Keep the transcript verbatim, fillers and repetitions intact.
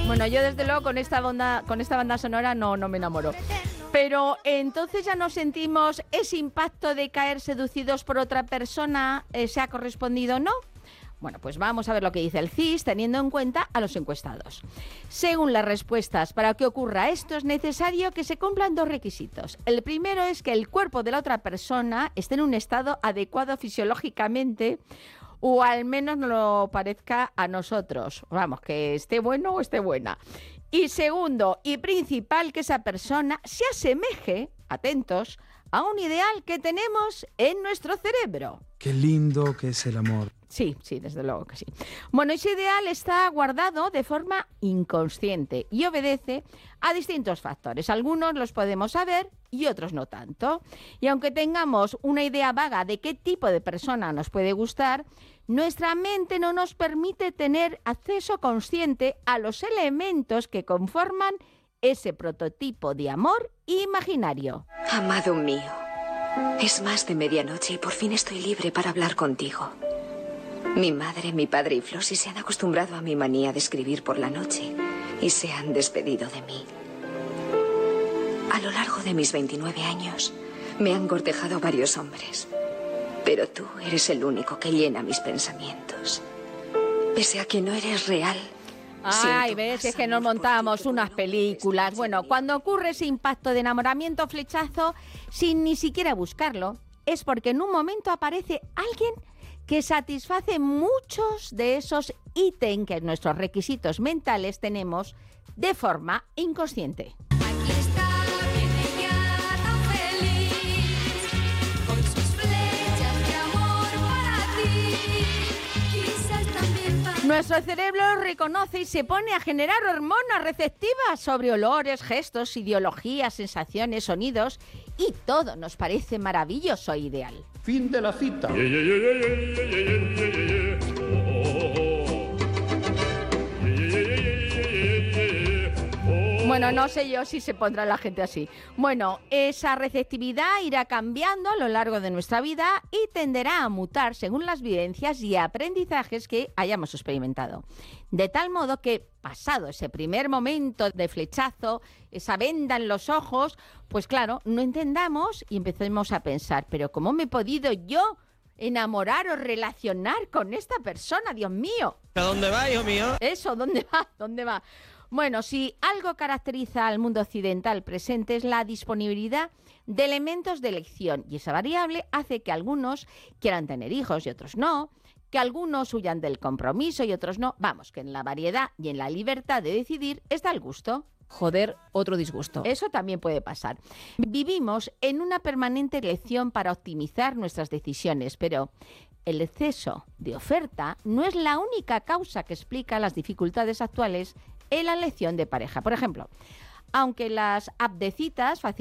Bueno, yo desde luego con esta banda, con esta banda sonora no, no me enamoro. Pero entonces ya no sentimos ese impacto de caer seducidos por otra persona, eh, ¿se ha correspondido o no? Bueno, pues vamos a ver lo que dice el C I S teniendo en cuenta a los encuestados. Según las respuestas, para que ocurra esto es necesario que se cumplan dos requisitos. El primero es que el cuerpo de la otra persona esté en un estado adecuado fisiológicamente o al menos nos lo parezca a nosotros. Vamos, que esté bueno o esté buena. Y segundo y principal, que esa persona se asemeje, atentos, a un ideal que tenemos en nuestro cerebro. Qué lindo que es el amor. Sí, sí, desde luego que sí. Bueno, ese ideal está guardado de forma inconsciente y obedece a distintos factores. Algunos los podemos saber y otros no tanto. Y aunque tengamos una idea vaga de qué tipo de persona nos puede gustar, nuestra mente no nos permite tener acceso consciente a los elementos que conforman ese prototipo de amor imaginario. Amado mío, es más de medianoche y por fin estoy libre para hablar contigo. Mi madre, mi padre y Flossie se han acostumbrado a mi manía de escribir por la noche y se han despedido de mí. A lo largo de mis veintinueve años me han cortejado varios hombres, pero tú eres el único que llena mis pensamientos. Pese a que no eres real. Ay, ves, es que nos montamos unas películas. Bueno, cuando ocurre ese impacto de enamoramiento flechazo, sin ni siquiera buscarlo, es porque en un momento aparece alguien que satisface muchos de esos ítems que en nuestros requisitos mentales tenemos de forma inconsciente. Aquí está, viene ya tan feliz, con sus flechas de amor para ti, quizás también para... Nuestro cerebro reconoce y se pone a generar hormonas receptivas sobre olores, gestos, ideologías, sensaciones, sonidos, y todo nos parece maravilloso e ideal. Fin de la cita. Bueno, no sé yo si se pondrá la gente así. Bueno, esa receptividad irá cambiando a lo largo de nuestra vida y tenderá a mutar según las vivencias y aprendizajes que hayamos experimentado. De tal modo que, pasado ese primer momento de flechazo, esa venda en los ojos, pues claro, no entendamos y empecemos a pensar, pero ¿cómo me he podido yo enamorar o relacionar con esta persona? Dios mío. ¿A dónde va, hijo mío? Eso, ¿dónde va? ¿Dónde va? Bueno, si algo caracteriza al mundo occidental presente es la disponibilidad de elementos de elección, y esa variable hace que algunos quieran tener hijos y otros no, que algunos huyan del compromiso y otros no. Vamos, que en la variedad y en la libertad de decidir está el gusto. Joder, otro disgusto. Eso también puede pasar. Vivimos en una permanente elección para optimizar nuestras decisiones, pero el exceso de oferta no es la única causa que explica las dificultades actuales en la elección de pareja. Por ejemplo, aunque las app de citas facilitan